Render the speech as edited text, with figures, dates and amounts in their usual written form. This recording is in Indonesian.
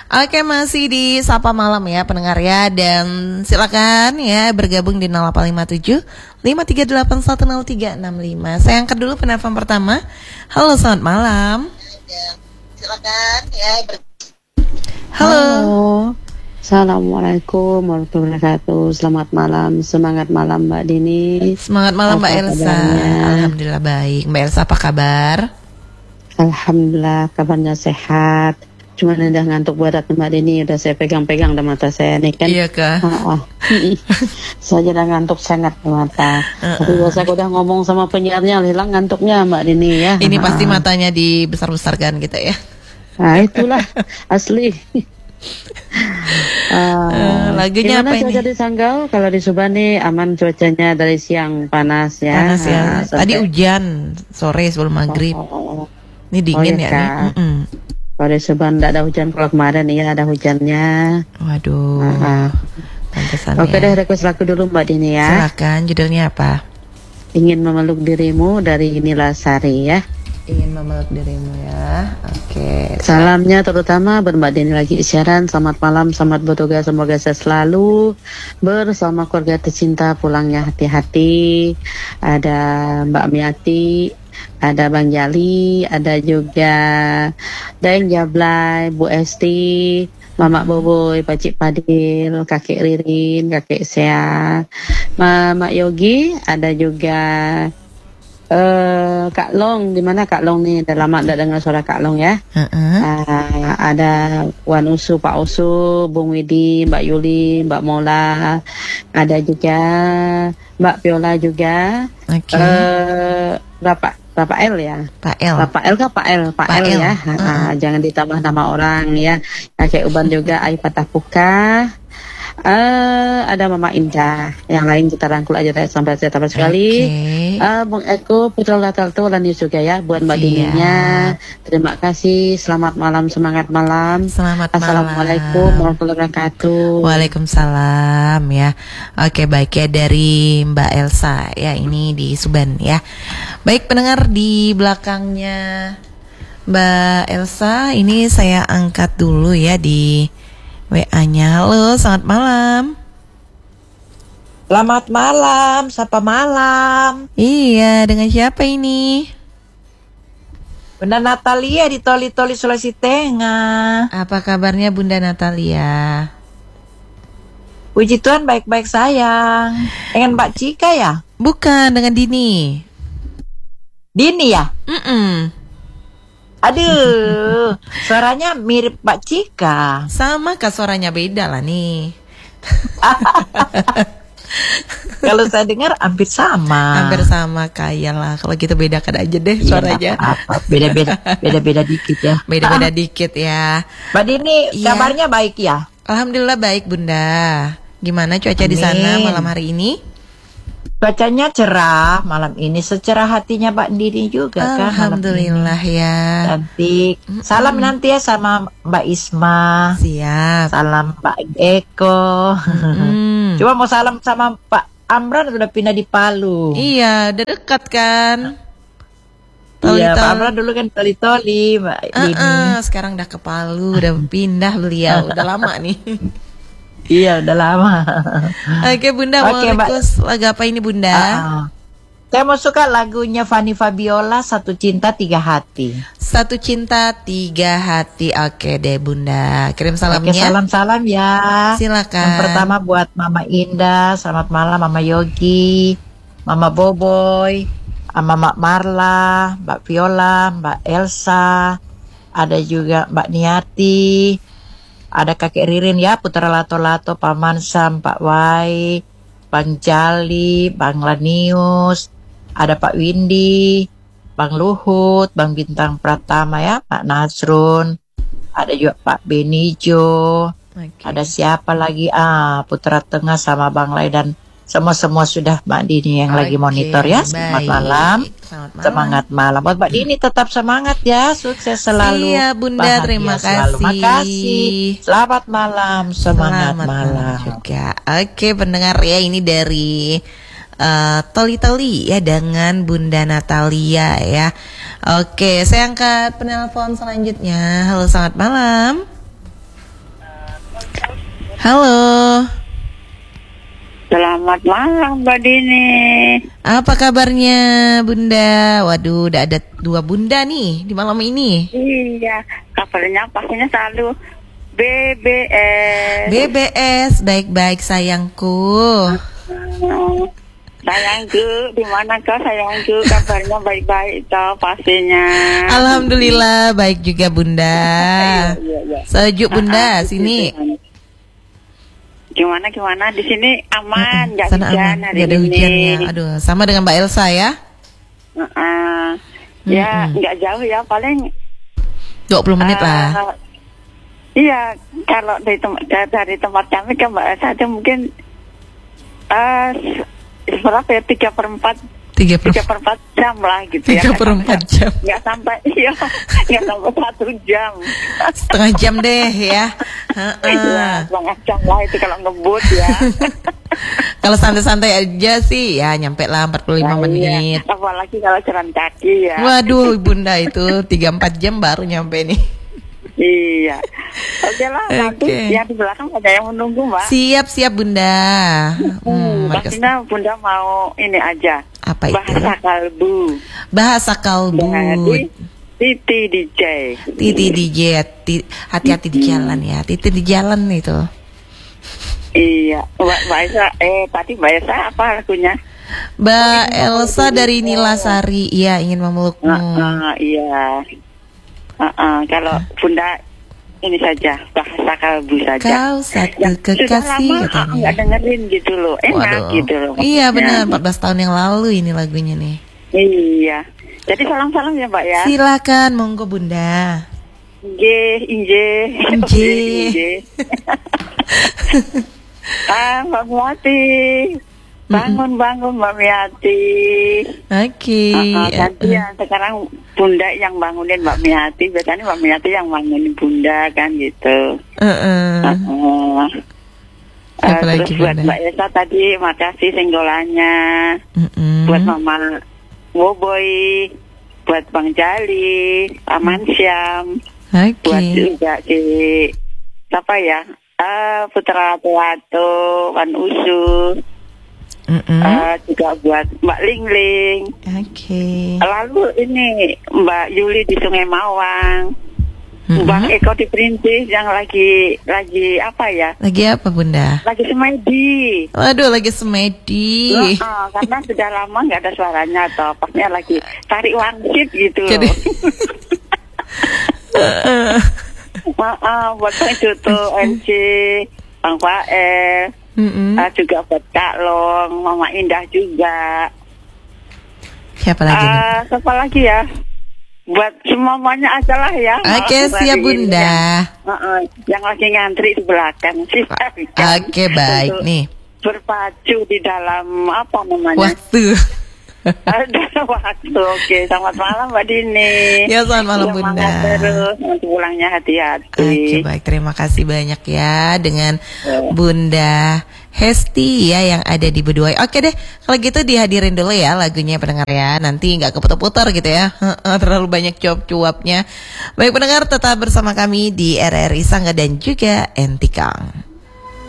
Oke, masih di Sapa Malam ya pendengar ya. Dan silakan ya bergabung di 0857 5381035. Saya angkat dulu penelpon pertama. Halo, selamat malam. Silakan ya. Halo. Assalamualaikum warahmatullahi wabarakatuh. Selamat malam, semangat malam Mbak Dini. Semangat malam Mbak Elsa. Kabarnya? Alhamdulillah baik. Mbak Elsa apa kabar? Alhamdulillah kabarnya sehat. Cuma udah ngantuk berat Mbak Dini, udah saya pegang-pegang di mata saya nih kan. Iya kah? Saya udah ngantuk sangat di mata. Tapi biasa aku udah ngomong sama penyiarnya, hilang ngantuknya Mbak Dini ya. Ini pasti matanya dibesar-besarkan gitu ya. Nah itulah asli. Lagunya apa ini? Cuaca di Sanggau? Kalau di Subang aman cuacanya dari siang panas ya. Panas ya. Tadi hujan sore sebelum maghrib. Ini dingin iya, ya Kak. nih. Kalau di Subang tidak ada hujan, kalau kemarin ya ada hujannya. Waduh. Pantesan Oke ya. deh, request lagu dulu Mbak Dini ya. Silakan, judulnya apa? Ingin memeluk dirimu dari Nila Sari ya. Ingin memeluk dirimu ya. Oke. Salamnya terutama buat Mbak Dini lagi siaran. Selamat malam, selamat bertugas. Semoga saya selalu bersama keluarga tercinta, pulangnya hati-hati. Ada Mbak Miati, ada Bang Jali, ada juga Daeng Jablay, Bu Esti, Mama Boboy, Pacik Padil, Kakek Ririn, Kakek Sea, Mama Yogi, ada juga Kak Long. Di mana Kak Long nih? Udah lama tidak dengar suara Kak Long ya. Ada Wan Usu, Pak Usu, Bung Widi, Mbak Yuli, Mbak Mola, ada juga Mbak Piola juga. Berapa L ya? Pak L. Pak L kah Pak L? Pak L ya. Jangan ditambah nama orang ya. Kakek Uban juga, Ai Patah Puka. Ada Mama Indah. Yang lain kita rangkul aja sampai saya tambah sekali. Bung Eko, Putra Latalto, dan juga ya buat Mbak Dininya. Terima kasih. Selamat malam, semangat malam. Selamat malam. Assalamualaikum warahmatullahi wabarakatuh. Waalaikumsalam ya. Oke, baik ya, dari Mbak Elsa ya, ini di Suban ya. Baik pendengar, di belakangnya Mbak Elsa ini saya angkat dulu ya di WA-nya. Halo, selamat malam. Selamat malam, sapa malam. Iya, dengan siapa ini? Bunda Natalia di Toli-Toli Sulawesi Tengah. Apa kabarnya Bunda Natalia? Puji Tuhan baik-baik sayang. Dengan Mbak Cika ya? Bukan, dengan Dini. Dini ya? Aduh, suaranya mirip Mbak Cika. Sama kah suaranya, beda lah nih. Kalau saya dengar hampir sama. Hampir sama, kayak lah. Kalau gitu bedakan aja deh suaranya. Beda-beda dikit ya. Beda-beda dikit ya. Mbak Dini, kabarnya baik ya? Alhamdulillah baik Bunda. Gimana cuaca di sana malam hari ini? Cuacanya cerah malam ini, secerah hatinya Mbak Dini juga kan. Alhamdulillah ya. Cantik. Salam nanti ya sama Mbak Isma. Siap. Salam Mbak Eko. Cuma mau salam sama Pak Amran, udah pindah di Palu. Iya, udah dekat kan. Iya, Pak Amran dulu kan Toli-Toli Mbak Dini. Sekarang udah ke Palu, udah pindah beliau, udah lama nih. Iya, udah lama. Oke Bunda, mau request lagu apa ini Bunda? Saya mau suka lagunya Fanny Fabiola, Satu Cinta Tiga Hati. Satu Cinta Tiga Hati. Oke deh Bunda, kirim salamnya. Oke, salam-salam ya. Silakan. Yang pertama buat Mama Indah, selamat malam Mama Yogi, Mama Boboy, Mama Marla, Mbak Viola, Mbak Elsa, ada juga Mbak Niati, ada Kakek Ririn ya, Putra Lato-Lato, Paman Sam, Pak Wai, Bang Jali, Bang Lanius, ada Pak Windy, Bang Luhut, Bang Bintang Pratama ya, Pak Nasrun, ada juga Pak Benijo, ada siapa lagi, Putra Tengah sama Bang Lai, dan semua sudah Mbak Dini yang lagi monitor ya. Selamat malam. Semangat malam. Buat Mbak Dini tetap semangat ya. Sukses selalu. Iya Bunda, terima kasih. Makasih. Selamat malam. Semangat malam juga. Oke pendengar ya, ini dari Toli-Toli ya dengan Bunda Natalia ya. Oke, saya angkat penelpon selanjutnya. Halo, selamat malam. Halo. Selamat malam Mbak Dini. Apa kabarnya Bunda? Waduh, udah ada 2 Bunda nih di malam ini. Iya, kabarnya pastinya selalu BBS. BBS, baik-baik sayangku. Sayangku, di mana kau sayangku? Kabarnya baik-baik toh pastinya. Alhamdulillah baik juga Bunda. Iya. Sejuk Bunda sini. Gimana di sini aman, nggak Sana hujan aman, hari nggak ada ini. hujan ya. Aduh, sama dengan Mbak Elsa ya. Ya, nggak jauh ya, paling 20 menit lah. Iya, kalau dari tempat kami ke Mbak Elsa itu mungkin berapa ya, 3/4 jam lah gitu ya. 3/4 jam. Nggak sampai, iya, nggak sampai 1 jam. Setengah jam deh ya. Iya, setengah jam lah itu kalau ngebut ya. Kalau santai-santai aja sih ya nyampe lah 45 menit. Iya. Apalagi kalau jalan kaki ya. Waduh Bunda itu 3-4 jam baru nyampe nih. Iya. Oke lah, nanti yang di belakang ada yang menunggu Mbak. Siap Bunda. Pastinya Bunda mau ini aja. Apa itu? Bahasa kalbu. Bahasa kalbu. Dari Titi DJ. Titi DJ, hati-hati di jalan ya. Titi di jalan itu. Iya, Mbak Elsa, tadi Mbak Elsa apa lagunya? Mbak Elsa dari Nilasari, iya ingin memelukmu. Iya. Kalau Bunda ini saja, bahasa kalbu saja. Kau satu kekasih katanya. katanya. Nggak dengerin gitu loh, enak gitu loh. Iya benar, 14 tahun yang lalu ini lagunya nih. Iya. Jadi salam-salam ya Mbak ya. Silakan, monggo Bunda. Inje. Mbak Miati. Bangun Mbak Miati. Oke. Ganti ya, sekarang Bunda yang bangunin Mbak Miati. Biasanya Mbak Miati yang bangunin Bunda kan gitu. Apalagi Terus buat Mbak Elsa tadi makasih senggolannya. Buat Mama Boboy, buat Bang Jali, Aman Syam. Buat juga si siapa ya? Putra Tuato, Wan Usu. Juga buat Mbak Lingling. Lalu ini Mbak Yuli di Sungai Mawang. Bang Eko di Perintis yang lagi apa ya? Lagi apa Bunda? Lagi semedi. Waduh, lagi semedi. Karena sudah lama nggak ada suaranya atau pasnya lagi tarik wangsit gitu. Buat Bang Juto, NC, Bang Fael, juga buat Kak Long, Mama Indah juga. Siapa lagi nih? Siapa lagi ya? Buat semuanya aja lah ya. Oke, siap Bunda. Yang lagi ngantri di belakang. Oke, baik nih. Berpacu di dalam apa namanya? Waktu. Ada waktu. Oke, selamat malam Mbak Dini. Ya, selamat malam Bunda. Terus nanti pulangnya hati-hati. Oke, baik, terima kasih banyak ya dengan Bunda Hesti ya yang ada di Beduai. Oke deh, kalau gitu dihadirin dulu ya lagunya pendengar ya. Nanti nggak keputar-putar gitu ya. Terlalu banyak cuap-cuapnya. Baik pendengar, tetap bersama kami di RRI Sangga dan juga Entikang.